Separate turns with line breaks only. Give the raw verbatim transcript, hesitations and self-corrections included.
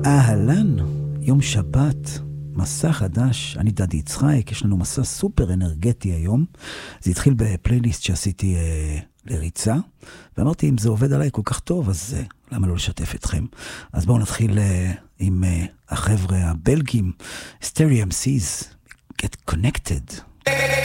אהלן, יום שבת, מסע חדש, אני דדי יצחק, יש לנו מסע סופר אנרגטי היום. זה התחיל בפלייליסט שעשיתי אה, לריצה, ואמרתי אם זה עובד עליי כל כך טוב, אז אה, למה לא לשתף אתכם? אז בואו נתחיל אה, עם אה, החבר'ה הבלגים, Stereo אם סי'ס, Get Connected.